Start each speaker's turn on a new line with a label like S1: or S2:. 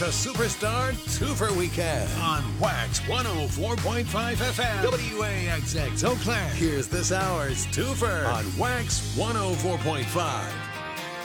S1: The Superstar Twofer Weekend on Wax 104.5 FM. WAXX Eau Claire. Here's this hour's Twofer on Wax 104.5.